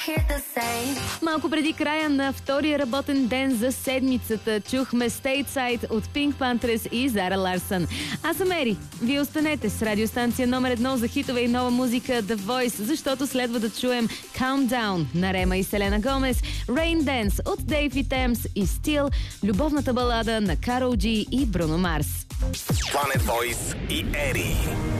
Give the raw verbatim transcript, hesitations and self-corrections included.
Малко преди края на втория работен ден за седмицата чухме Stateside от Pink Panthers и Зара Ларсън. Аз съм Ери. Вие останете с радиостанция номер едно за хитове и нова музика The Voice, защото следва да чуем Countdown на Рема и Селена Гомес, Rain Dance от Дейв и Темс и Still, любовната балада на Карол Джи и Бруно Марс. Planet Voice и Ери.